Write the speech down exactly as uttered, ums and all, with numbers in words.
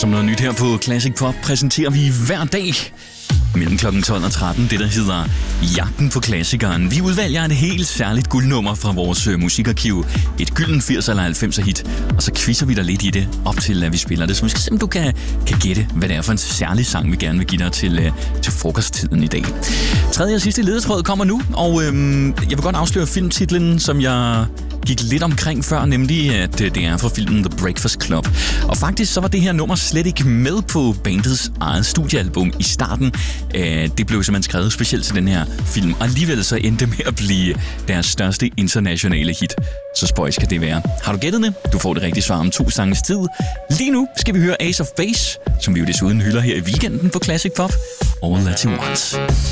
Som noget nyt her på Classic Pop præsenterer vi hver dag mellem klokken tolv og tretten det, der hedder Jagten på klassikeren. Vi udvælger et helt særligt guldnummer fra vores musikarkiv. Et gylden firs eller halvfemser hit. Og så quizzer vi dig lidt i det, op til at vi spiller det. Så vi skal se, om du kan, kan gætte, hvad det er for en særlig sang, vi gerne vil give dig til, til frokosttiden i dag. Tredje og sidste ledetråd kommer nu, og øhm, jeg vil godt afsløre filmtitlen, som jeg gik lidt omkring før, nemlig at det er fra filmen The Breakfast Club. Og faktisk så var det her nummer slet ikke med på bandets eget studiealbum i starten. Det blev simpelthen skrevet specielt til den her film, og alligevel så endte det med at blive deres største internationale hit. Så spøjs kan det være. Har du gættet det? Du får det rigtige svar om to sanges tid. Lige nu skal vi høre Ace of Base, som vi jo desuden hylder her i weekenden på Classic Pop. All That You Want.